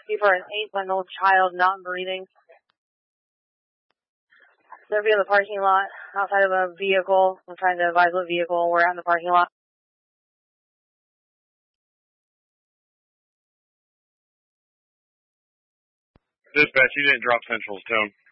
for an 8-month-old child not breathing. They'll be in the parking lot outside of a vehicle. I'm trying to advise what vehicle we're at in the parking lot. Dispatch, you didn't drop Central's tone.